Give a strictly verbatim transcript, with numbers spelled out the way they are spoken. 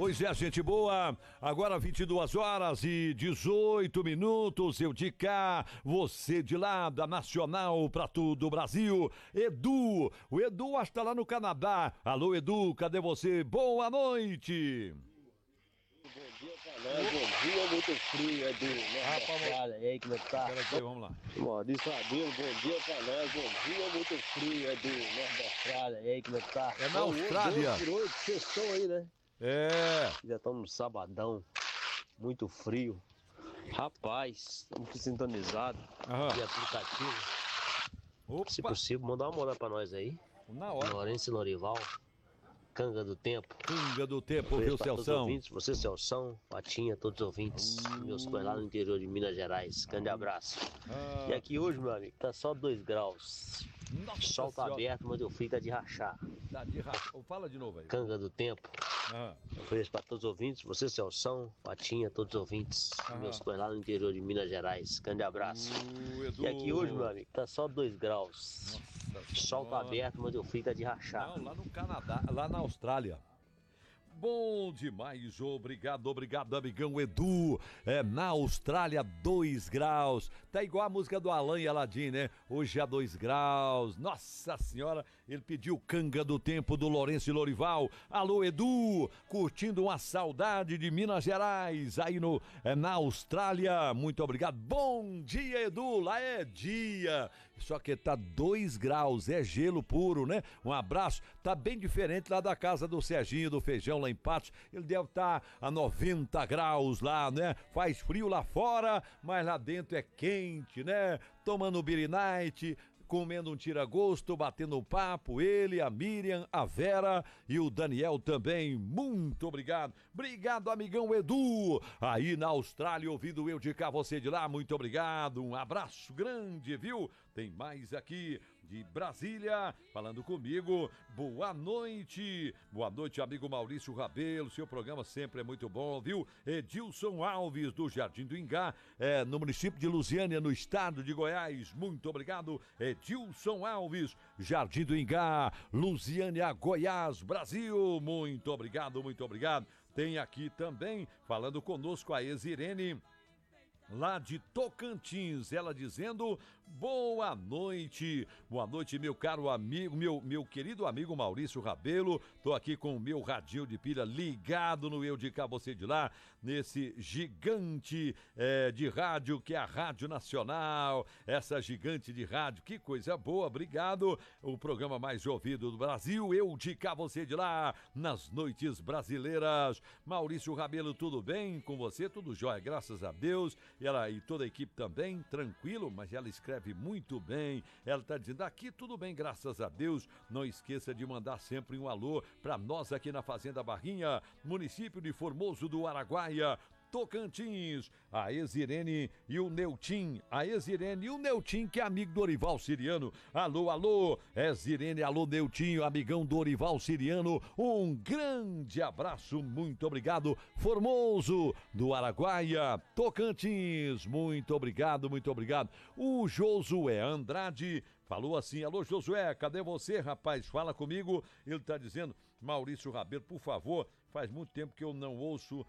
Pois é, gente boa, agora vinte e duas horas e dezoito minutos, eu de cá, você de lá, da Nacional pra todo o Brasil, Edu, o Edu acho que tá lá no Canadá. Alô, Edu, cadê você? Boa noite. Bom dia pra nós, bom dia, muito frio, Edu. Olha aí, como é que tá? Pera aqui, vamos lá. Maurício Rabelo, bom dia pra nós, bom dia, muito frio, Edu. Olha aí, como é que tá? É na Austrália. Tirou, sextou aí, né? É. Já estamos no sabadão, muito frio. Rapaz, estamos aqui sintonizados de aplicativo. Opa. Se possível, mandar uma moral pra nós aí. Na hora. Lourenço e Lorival, Canga do Tempo. Canga do Tempo, viu, Celção? Você, Celção, Patinha, todos os ouvintes, hum. meus colegas lá no interior de Minas Gerais. Grande abraço. Ah. E aqui hoje, meu amigo, tá só dois graus. Nossa Sol tá senhora. Aberto, mas o frio tá de rachar. Tá de rachar. Fala de novo aí. Canga do Tempo. Ah. Eu ofereço para todos os ouvintes, você, Celção, Patinha, todos os ouvintes, ah. meus colegas lá no interior de Minas Gerais. Grande abraço. Uh, Edu. E aqui hoje, meu amigo, tá só dois graus. Nossa Sol tá aberto, mas o frio tá de rachar. Não, lá no Canadá, lá na Austrália. Bom demais, obrigado, obrigado, amigão Edu. É, na Austrália, dois graus. Tá igual a música do Alan e Aladim, né? Hoje é dois graus. Nossa senhora, ele pediu Canga do Tempo do Lourenço e Lorival. Alô, Edu, curtindo uma saudade de Minas Gerais, aí no, é, na Austrália. Muito obrigado. Bom dia, Edu. Lá é dia. Só que tá dois graus, é gelo puro, né? Um abraço. Tá bem diferente lá da casa do Serginho, do Feijão, lá em Patos. Ele deve estar a noventa graus lá, né? Faz frio lá fora, mas lá dentro é quente, né? Tomando Beer Night, comendo um tira-gosto, batendo um papo, ele, a Miriam, a Vera e o Daniel também. Muito obrigado. Obrigado, amigão Edu. Aí na Austrália, ouvindo eu de cá, você de lá, muito obrigado. Um abraço grande, viu? Tem mais aqui de Brasília, falando comigo. Boa noite. Boa noite, amigo Maurício Rabelo. Seu programa sempre é muito bom, viu? Edilson Alves, do Jardim do Ingá, é, no município de Lusiânia, no estado de Goiás. Muito obrigado, Edilson Alves, Jardim do Ingá, Lusiânia, Goiás, Brasil. Muito obrigado, muito obrigado. Tem aqui também, falando conosco, a ex-Irene, lá de Tocantins, ela dizendo boa noite, boa noite, meu caro amigo, meu, meu querido amigo Maurício Rabelo. Tô aqui com o meu radinho de pilha ligado no Eu de Cá, você de lá, nesse gigante é, de rádio que é a Rádio Nacional, essa gigante de rádio, que coisa boa, obrigado. O programa mais ouvido do Brasil, Eu de Cá, você de lá, nas noites brasileiras. Maurício Rabelo, tudo bem com você? Tudo jóia, graças a Deus. E ela e toda a equipe também, tranquilo, mas ela escreve muito bem. Ela está dizendo, aqui tudo bem, graças a Deus. Não esqueça de mandar sempre um alô para nós aqui na Fazenda Barrinha, município de Formoso do Araguaia, Tocantins, a ex-Irene e o Neutim, a ex-Irene e o Neutim, que é amigo do Dorival Siriano. Alô, alô, ex-Irene, alô, Neutim, amigão Dorival Siriano, um grande abraço, muito obrigado. Formoso do Araguaia, Tocantins, muito obrigado, muito obrigado. O Josué Andrade falou assim, alô Josué, cadê você, rapaz? Fala comigo. Ele tá dizendo, Maurício Rabelo, por favor, faz muito tempo que eu não ouço